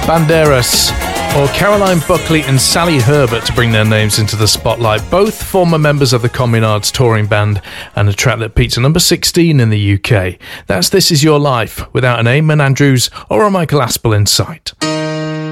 Banderas, or Caroline Buckley and Sally Herbert to bring their names into the spotlight, both former members of the Communards touring band, and a track that peaked at number 16 in the UK. That's This Is Your Life, without an Eamon Andrews or a Michael Aspel in sight.